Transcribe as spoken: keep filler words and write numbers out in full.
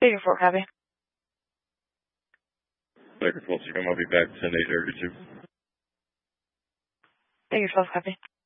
Baker four, copy. Baker twelve, I'll be back ten eight area two. Baker twelve, copy.